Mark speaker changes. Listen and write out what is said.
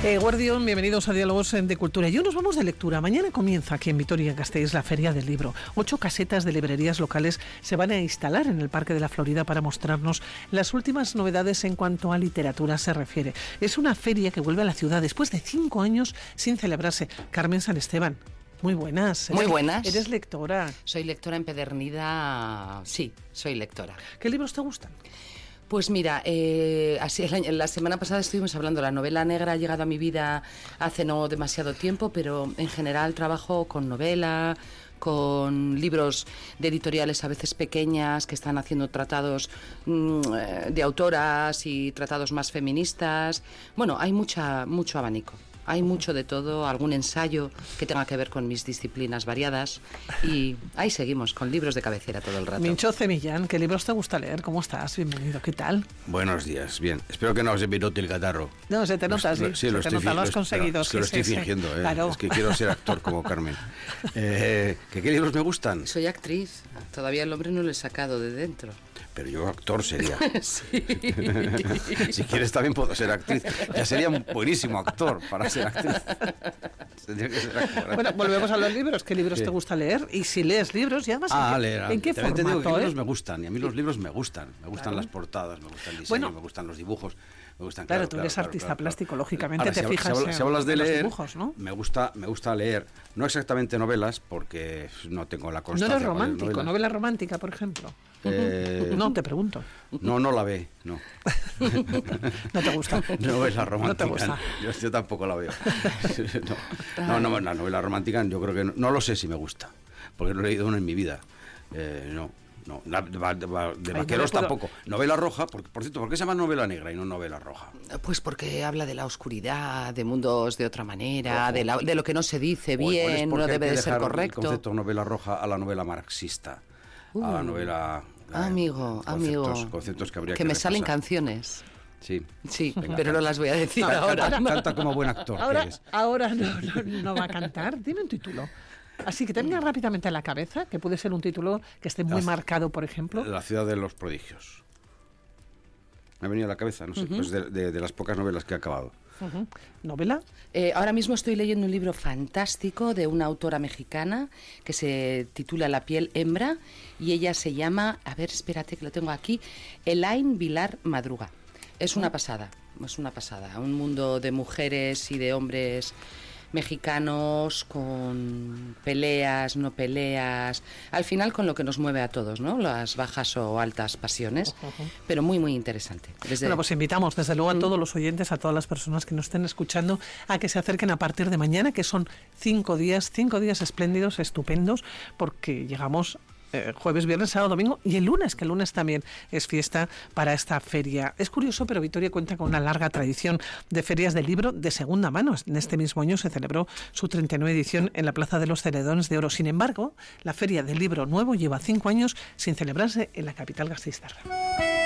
Speaker 1: Guardión, bienvenidos a Diálogos de Cultura. Y hoy nos vamos de lectura. Mañana comienza aquí en Vitoria-Gasteiz la Feria del Libro. 8 casetas de librerías locales se van a instalar en el Parque de la Florida para mostrarnos las últimas novedades en cuanto a literatura se refiere. Es una feria que vuelve a la ciudad después de 5 años sin celebrarse. Carmen San Esteban, muy buenas.
Speaker 2: Muy buenas.
Speaker 1: ¿Eres lectora?
Speaker 2: Soy lectora empedernida, sí, soy lectora.
Speaker 1: ¿Qué libros te gustan?
Speaker 2: Pues mira, así la semana pasada estuvimos hablando, la novela negra ha llegado a mi vida hace no demasiado tiempo, pero en general trabajo con novela, con libros de editoriales a veces pequeñas que están haciendo tratados de autoras y tratados más feministas. Bueno, hay mucho abanico. Hay mucho de todo, algún ensayo que tenga que ver con mis disciplinas variadas y ahí seguimos con libros de cabecera todo el rato.
Speaker 1: Mincho Cemillán, ¿qué libros te gusta leer? ¿Cómo estás? Bienvenido, ¿qué tal?
Speaker 3: Buenos días, bien. Espero que no se me note el catarro.
Speaker 1: No, se te nota, sí.
Speaker 3: Sí, lo has conseguido.
Speaker 1: Sí,
Speaker 3: lo estoy fingiendo,
Speaker 1: claro.
Speaker 3: Es que quiero ser actor como Carmen. ¿Qué libros me gustan?
Speaker 2: Soy actriz, todavía el hombre no lo he sacado de dentro.
Speaker 3: Pero yo actor sería.
Speaker 2: Sí.
Speaker 3: Si quieres también puedo ser actriz. Ya sería un buenísimo actor para ser actriz. Tendría que ser actor.
Speaker 1: Bueno, volvemos a los libros. ¿Qué libros te gusta leer? Y si lees libros, ya más
Speaker 3: leer.
Speaker 1: ¿en qué formato?
Speaker 3: Te digo que libros me gustan. Y a mí los libros me gustan. Me gustan las portadas, me gusta el diseño, me gustan los dibujos. Me gustan,
Speaker 1: claro, tú eres artista plástico, lógicamente te fijas
Speaker 3: si hablas de
Speaker 1: en
Speaker 3: leer,
Speaker 1: los dibujos, ¿no?
Speaker 3: Me gusta leer, no exactamente novelas, porque no tengo la constancia.
Speaker 1: ¿No eres romántico? ¿Novela romántica, por ejemplo? No, te pregunto.
Speaker 3: No la ve, no.
Speaker 1: ¿No te gusta?
Speaker 3: Novela romántica.
Speaker 1: No te gusta.
Speaker 3: Yo tampoco la veo. No, la novela romántica yo creo que no lo sé si me gusta, porque no he leído una en mi vida. No, de vaqueros tampoco. Novela roja, por cierto, ¿por qué se llama novela negra y no novela roja?
Speaker 2: Pues porque habla de la oscuridad, de mundos de otra manera, de lo que no se dice bien, no debe de ser correcto.
Speaker 3: El concepto novela roja a la novela marxista, a la novela...
Speaker 2: Amigo,
Speaker 3: conceptos que habría
Speaker 2: que me salen canciones.
Speaker 3: Sí,
Speaker 2: venga, pero no las voy a decir ahora.
Speaker 3: Canta como buen actor.
Speaker 1: Ahora no va a cantar. Dime un título. Así que te venga rápidamente a la cabeza, que puede ser un título que esté muy marcado, por ejemplo.
Speaker 3: La ciudad de los prodigios. Me ha venido a la cabeza, no sé, pues de las pocas novelas que he acabado.
Speaker 1: ¿Novela?
Speaker 2: Ahora mismo estoy leyendo un libro fantástico de una autora mexicana que se titula La piel hembra y ella se llama, a ver, espérate que lo tengo aquí, Elaine Vilar Madruga. Es una pasada, un mundo de mujeres y de hombres mexicanos con peleas, no peleas, al final con lo que nos mueve a todos, ¿no? Las bajas o altas pasiones, pero muy, muy interesante.
Speaker 1: Bueno, pues invitamos desde luego a todos los oyentes, a todas las personas que nos estén escuchando, a que se acerquen a partir de mañana, que son 5 días espléndidos, estupendos, porque llegamos jueves, viernes, sábado, domingo y el lunes, que el lunes también es fiesta para esta feria. Es curioso, pero Vitoria cuenta con una larga tradición de ferias de libro de segunda mano. En este mismo año se celebró su 39 edición en la Plaza de los Ceredones de Oro. Sin embargo, la Feria del Libro Nuevo lleva 5 años sin celebrarse en la capital gasteiztarra.